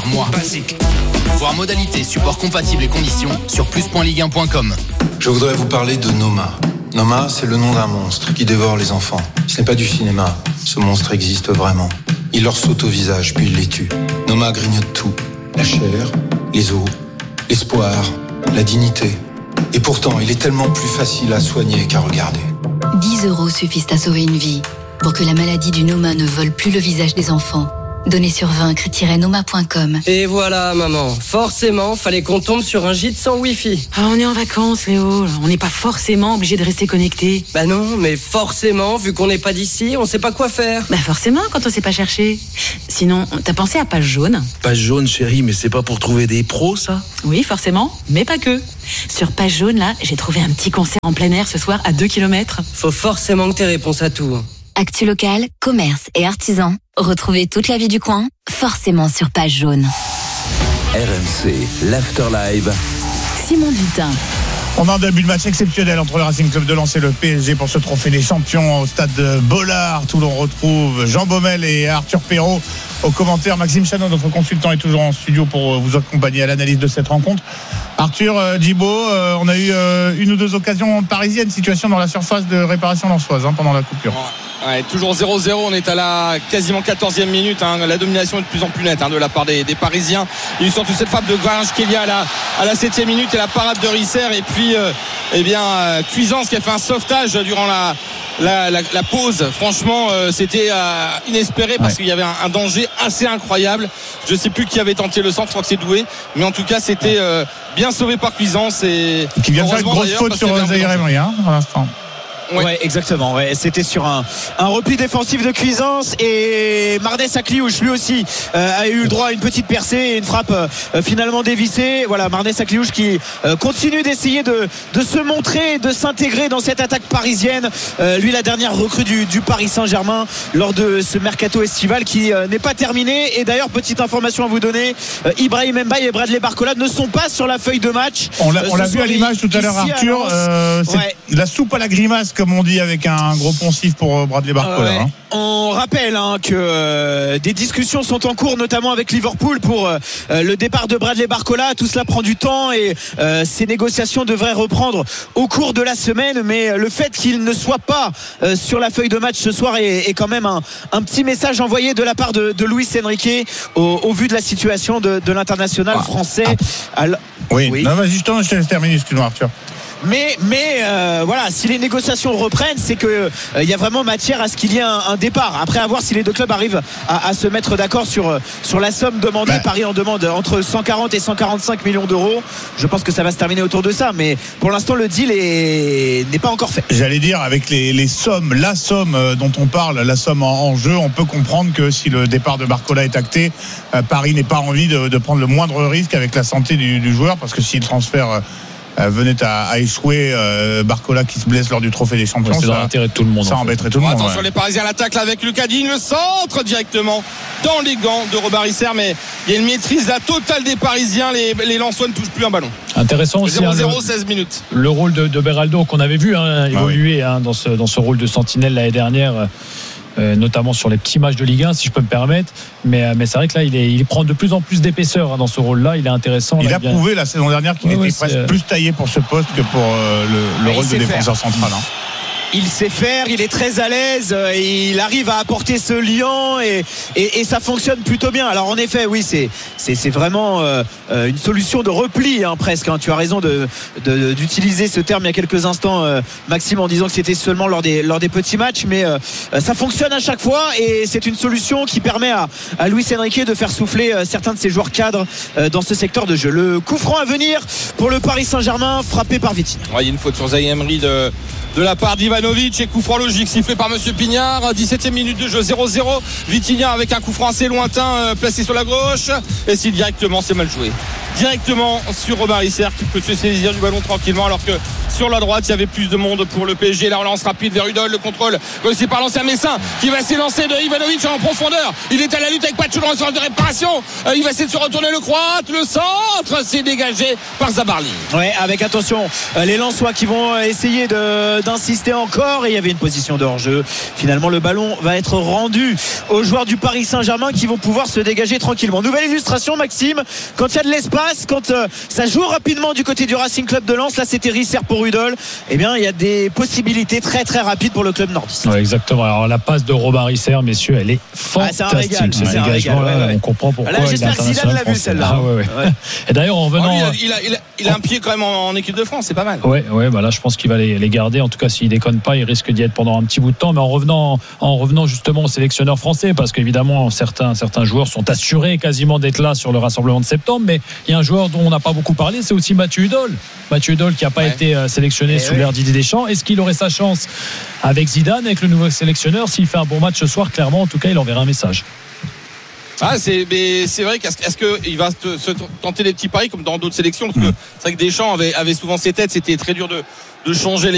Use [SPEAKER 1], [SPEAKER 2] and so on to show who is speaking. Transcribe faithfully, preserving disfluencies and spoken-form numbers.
[SPEAKER 1] mois. Voir modalités, support compatible et conditions sur plus point ligue un point com.
[SPEAKER 2] Je voudrais vous parler de Noma. Noma, c'est le nom d'un monstre qui dévore les enfants. Ce n'est pas du cinéma. Ce monstre existe vraiment. Il leur saute au visage, puis il les tue. Noma grignote tout. La chair, les os, l'espoir, la dignité. Et pourtant, il est tellement plus facile à soigner qu'à regarder.
[SPEAKER 3] dix euros suffisent à sauver une vie. Pour que la maladie du Noma ne vole plus le visage des enfants. Donnez sur vaincre tiret noma point com.
[SPEAKER 4] Et voilà, maman. Forcément, fallait qu'on tombe sur un gîte sans Wi-Fi.
[SPEAKER 5] Ah, on est en vacances, Léo. On n'est pas forcément obligé de rester connecté.
[SPEAKER 4] Bah non, mais forcément, vu qu'on n'est pas d'ici, on sait pas quoi faire.
[SPEAKER 5] Bah forcément, quand on sait pas chercher. Sinon, t'as pensé à Page Jaune?
[SPEAKER 6] Page Jaune, chérie, mais c'est pas pour trouver des pros, ça?
[SPEAKER 5] Oui, forcément, mais pas que. Sur Page Jaune, là, j'ai trouvé un petit concert en plein air ce soir à deux kilomètres.
[SPEAKER 4] Faut forcément que t'aies réponse à tout.
[SPEAKER 3] Actu local, commerce et artisans. Retrouvez toute la vie du coin, forcément sur Page Jaune.
[SPEAKER 7] R M C, l'Afterlive.
[SPEAKER 3] Simon Dutin.
[SPEAKER 8] On a un début de match exceptionnel entre le Racing Club de Lens et le P S G pour ce trophée des champions au stade de Bollard, où l'on retrouve Jean Baumel et Arthur Perrault aux commentaires. Maxime Chanot, notre consultant, est toujours en studio pour vous accompagner à l'analyse de cette rencontre. Arthur, euh, Djibo, euh, on a eu euh, une ou deux occasions parisiennes, situation dans la surface de réparation lensoise hein, pendant la coupure.
[SPEAKER 9] Ouais, toujours zéro zéro, on est à la quasiment quatorzième minute, hein. La domination est de plus en plus nette hein, de la part des, des Parisiens. Il y a surtout cette frappe de Kvaratskhelia à la, à la septième minute et la parade de Risser, et puis euh, eh bien euh, Cuisance qui a fait un sauvetage durant la, la, la, la pause. Franchement euh, c'était euh, inespéré parce ouais. qu'il y avait un, un danger assez incroyable. Je sais plus qui avait tenté le centre, je crois que c'est Doué, mais en tout cas c'était euh, bien sauvé par Cuisance, et
[SPEAKER 8] qui vient de faire une grosse faute sur Zaïre Emery hein, à l'instant.
[SPEAKER 10] Ouais. ouais, exactement. Ouais. C'était sur un, un repli défensif de Cuisance, et Marnès Akliouche lui aussi euh, a eu le droit à une petite percée et une frappe euh, finalement dévissée. Voilà, Marnès Akliouche qui euh, continue d'essayer de, de se montrer, de s'intégrer dans cette attaque parisienne. Euh, lui, la dernière recrue du, du Paris Saint-Germain lors de ce mercato estival qui euh, n'est pas terminé. Et d'ailleurs, petite information à vous donner, euh, Ibrahim Mbaye et Bradley Barcola ne sont pas sur la feuille de match.
[SPEAKER 8] On l'a, euh, on l'a vu à l'image tout à l'heure, Arthur. Euh, c'est ouais. La soupe à la grimace, comme on dit, avec un gros poncif pour Bradley Barcola. Ouais. Hein.
[SPEAKER 10] On rappelle hein, que euh, des discussions sont en cours, notamment avec Liverpool, pour euh, le départ de Bradley Barcola. Tout cela prend du temps, et euh, ces négociations devraient reprendre au cours de la semaine. Mais le fait qu'il ne soit pas euh, sur la feuille de match ce soir est, est quand même un, un petit message envoyé de la part de, de Luis Enrique au, au vu de la situation de, de l'international ah. français.
[SPEAKER 8] Ah. Alors, oui, oui. Non, vas-y, je te laisse terminer, excuse-moi, Arthur.
[SPEAKER 10] Mais, mais euh, voilà, si les négociations reprennent, c'est qu'il euh, y a vraiment matière à ce qu'il y ait un, un départ. Après, à voir si les deux clubs arrivent à, à se mettre d'accord sur, sur la somme demandée. Ben. Paris en demande entre cent quarante et cent quarante-cinq millions d'euros. Je pense que ça va se terminer autour de ça, mais pour l'instant le deal est, n'est pas encore fait.
[SPEAKER 8] J'allais dire, avec les, les sommes, la somme dont on parle, la somme en, en jeu, on peut comprendre que si le départ de Barcola est acté, euh, Paris n'est pas envie de, de prendre le moindre risque avec la santé du, du joueur, parce que si le transfert euh, venait à, à échouer, euh, Barcola qui se blesse lors du trophée des champions,
[SPEAKER 6] c'est
[SPEAKER 8] ça,
[SPEAKER 6] dans l'intérêt de tout le monde,
[SPEAKER 8] ça
[SPEAKER 6] en fait.
[SPEAKER 8] embêterait tout le monde.
[SPEAKER 9] Attention,
[SPEAKER 8] ouais.
[SPEAKER 9] Les Parisiens l'attaquent avec Lucas Digne, le centre directement dans les gants de Robert Risser, mais il y a une maîtrise la totale des Parisiens. Les, les Lensois ne touchent plus un ballon.
[SPEAKER 6] Intéressant aussi
[SPEAKER 9] zéro zéro,
[SPEAKER 6] hein,
[SPEAKER 9] seize minutes.
[SPEAKER 6] Le rôle de, de Beraldo qu'on avait vu hein, évoluer ah oui. hein, dans, ce, dans ce rôle de sentinelle l'année dernière. Euh, notamment sur les petits matchs de Ligue un, si je peux me permettre, mais, mais c'est vrai que là il, est, il prend de plus en plus d'épaisseur hein, dans ce rôle là, il est intéressant.
[SPEAKER 8] Il a
[SPEAKER 6] bien...
[SPEAKER 8] prouvé la saison dernière qu'il ouais, était ouais, presque c'est... plus taillé pour ce poste que pour euh, le, le rôle de défenseur faire. central hein.
[SPEAKER 10] Il sait faire, il est très à l'aise, il arrive à apporter ce liant, et, et, et ça fonctionne plutôt bien. Alors en effet, oui, c'est, c'est, c'est vraiment euh, une solution de repli hein, presque. Hein. Tu as raison de, de, d'utiliser ce terme il y a quelques instants, euh, Maxime, en disant que c'était seulement lors des, lors des petits matchs, mais euh, ça fonctionne à chaque fois, et c'est une solution qui permet à, à Luis Enrique de faire souffler euh, certains de ses joueurs cadres euh, dans ce secteur de jeu. Le coup franc à venir pour le Paris Saint-Germain, frappé par Vitinha.
[SPEAKER 9] Ouais, il y a une faute sur Zaïre Emery de, de la part d'Ivanovic, et coup franc logique sifflé par Monsieur Pignard. dix-septième minute de jeu, zéro zéro. Vitinha avec un coup franc assez lointain euh, placé sur la gauche, et si directement c'est mal joué directement sur Robin Risser qui peut se saisir du ballon tranquillement, alors que sur la droite il y avait plus de monde pour le P S G. La relance rapide vers Udol, le contrôle réussi par l'ancien Messin qui va s'élancer de Ivanovic en profondeur. Il est à la lutte avec Patchou dans le sens de réparation. Euh, il va essayer de se retourner le croate, le centre, c'est dégagé par Zabarli.
[SPEAKER 10] Ouais, avec attention, euh, les Lensois qui vont essayer de, d'insister encore, et il y avait une position de hors-jeu. Finalement, le ballon va être rendu aux joueurs du Paris Saint-Germain qui vont pouvoir se dégager tranquillement. Nouvelle illustration, Maxime, quand il y a de l'espace, quand euh, ça joue rapidement du côté du Racing Club de Lens, là c'était Risser pour Udol, eh bien il y a des possibilités très très rapides pour le club nordiste.
[SPEAKER 6] Ouais, exactement. Alors la passe de Robin Risser, messieurs, elle est fantastique.
[SPEAKER 10] Ah, c'est un régal,
[SPEAKER 6] Ce
[SPEAKER 10] c'est un régal,
[SPEAKER 6] dégagement-là,
[SPEAKER 10] ouais, ouais.
[SPEAKER 6] on comprend pourquoi.
[SPEAKER 10] Là, j'espère que Zidane l'a vu celle-là.
[SPEAKER 6] Ah, ouais, ouais. Ouais. Et d'ailleurs, en venant,
[SPEAKER 9] oh, lui, il, a, il, a, il, a, il a un pied quand même en, en équipe de France, c'est pas mal.
[SPEAKER 6] Ouais, ouais, bah là, je pense qu'il va les, les garder. En tout cas, s'il déconne pas, il risque d'y être pendant un petit bout de temps. Mais en revenant, en revenant justement au sélectionneur français, parce qu'évidemment, certains, certains joueurs sont assurés quasiment d'être là sur le rassemblement de septembre. Mais il y a un joueur dont on n'a pas beaucoup parlé, c'est aussi Mathieu Udol. Mathieu Udol qui n'a pas ouais. été sélectionné et sous ouais. l'ère Didier Deschamps. Est-ce qu'il aurait sa chance avec Zidane, avec le nouveau sélectionneur? S'il fait un bon match ce soir, clairement, en tout cas, il enverra un message.
[SPEAKER 9] Ah, c'est, mais c'est vrai qu'est-ce est-ce qu'il va se, se tenter des petits paris comme dans d'autres sélections, parce que c'est vrai que Deschamps avait, avait souvent ses têtes, c'était très dur de, de changer les